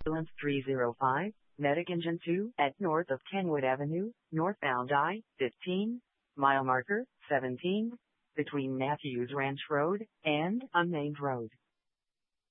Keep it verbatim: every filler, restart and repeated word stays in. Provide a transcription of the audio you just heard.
Ambulance three oh five, Medic Engine two, at north of Kenwood Avenue, northbound I fifteen, mile marker seventeen, between Matthews Ranch Road and Unnamed Road.